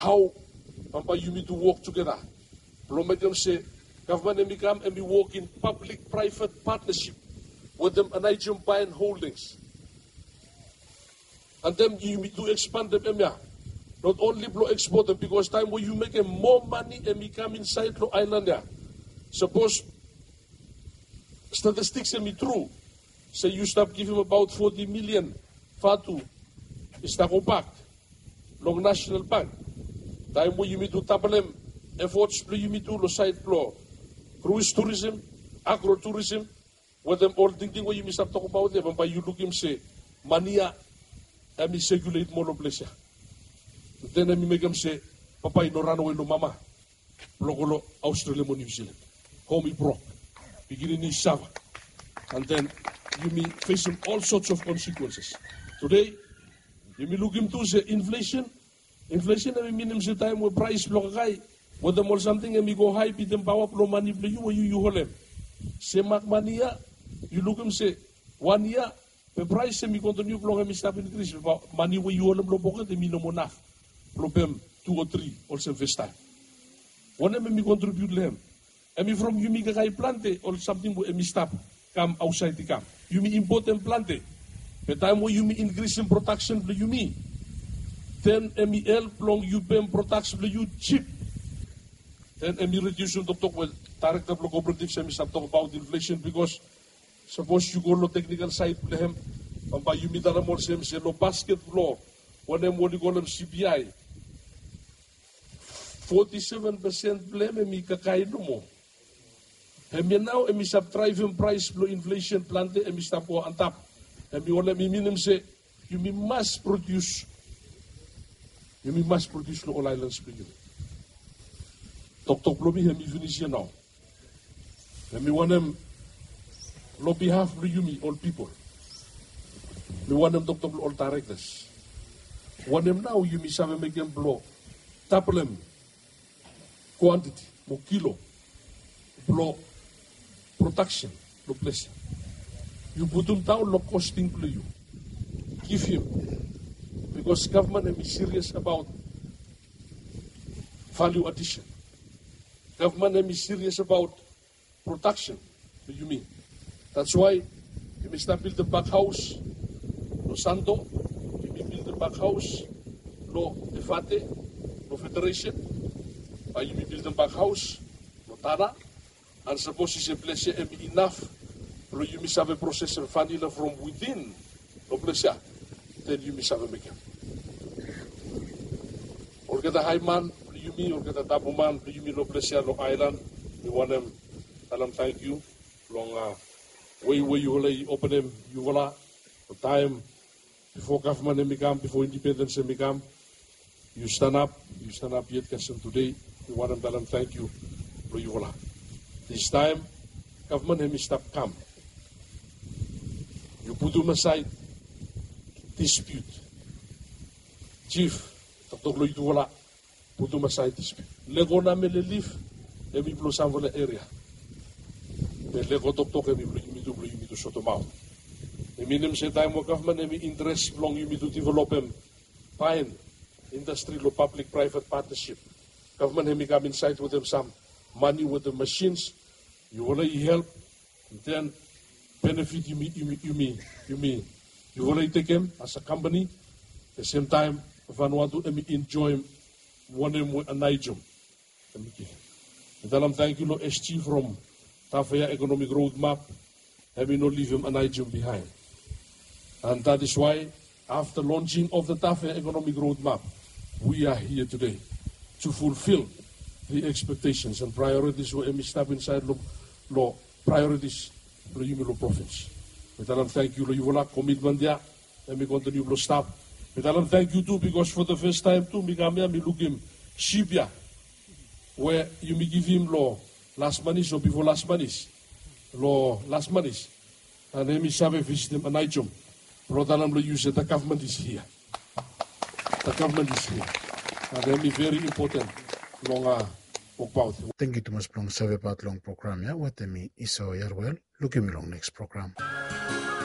how you need to work together. Plomedium say government become and we work in public-private partnership with them and buying holdings. And then you need to expand them, not only blow export them, because time where you make more money and become inside the island there. Suppose statistics be true. Say you stop giving about 40 million fatu is the compact long national bank. Time where you need to tap them efforts you need to side floor. Cruise tourism, agro-tourism, with them all thinking what you miss up talk about them, but you look him say, mania, and me circulate more place. Then I make him say, Papa, no run away, no mama, Logolo, Australia, New Zealand. Home broke, beginning in Sava. And then you may facing all sorts of consequences. Today, you may look him to say inflation. Inflation, I mean, him say time where price block high. With them or something and we go high, beat them power pro money for you hold them. Say Mac Mania, you look and say 1 year, the price and we continue long and we stop increase about money where you hold them low pocket, they mean no more enough. Problem 2 or 3 also first time. One of them we contribute them. And we from you make a plante or something where we stop come outside the camp. You mean important plante. The time where you mean increase in production for you mean 10 MEL long you pay production for you cheap. And we reduce the talk with director of cooperatives and we start talk about inflation because suppose you go to technical side for them, and by you meet them more same say no basket law, when them what you call them CPI, 47% blame me kakain mo. And me now and we start driving price flow inflation planted and we start go on top. And we want me minimum say you must produce no all islands for you. Tok lobby him finish here now. And we want them on behalf of you, all people. We want them talk all directors. Want them now you have make them blow. Tackle them quantity, more kilo, blow production, no place. You put them down, no costing for you. Give him. Because government is serious about value addition. Government is serious about production. What do you mean? That's why you may start build the back house, no Santo, you may build the back house, no Efate, no Federation, you may build the back house, no Tana, and suppose it's a place enough, but you may have a process of vanilla from within, no place, then you may have a make. Or get a high man, you mean, or get a double man, you mean, no place, no island, you want them, tell them thank you, long way you will open them, you will the time before government become, before independence become, you stand up yet question today, you want them tell them thank you, you will. This time, government stop come. You put them aside, dispute. Chief, Dr. you will put them aside dispute. Lego na me leave, and we blow some area. Lego talk and we to shut them out. The minimum say time of government and we interest long you to develop them fine industry or public-private partnership. Government have come inside with them some money with the machines. You will help and then benefit you mean. You will take them as a company. At the same time, Vanuatu enjoy one with a Nigel. And tell them thank you, SG from Tafaya Economic Roadmap. And we not leave him an item behind. And that is why, after launching of the Tafaya Economic Roadmap, we are here today to fulfill the expectations and priorities where we step inside law priorities for the Yumilo province. We tell them thank you, you will commitment there, and we continue to stop. We tell them thank you too, because for the first time too, we look him Shibia, where you may give him law last money, so before last money. Law last month, and then we have visit them and I jump. Rotterdam use the government is here. The government is here. And then very important long about. Thank you to Mas Plong Save about long program, yeah, what me iso yarwell. Look at me long next program.